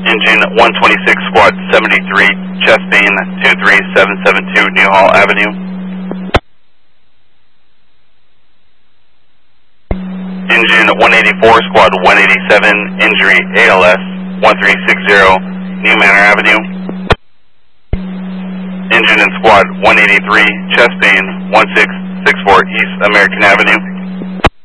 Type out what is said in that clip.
Engine 126, Squad 73, chest pain 23772 Newhall Avenue. Engine 184, Squad 187, injury ALS 1360 New Manor Avenue. Engine and Squad 183, chest pain 1664 East American Avenue.